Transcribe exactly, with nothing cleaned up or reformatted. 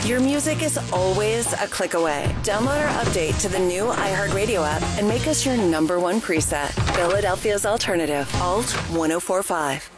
Your music is always a click away. Download our update to the new iHeartRadio app and make us your number one preset. Philadelphia's Alternative, Alt ten forty-five.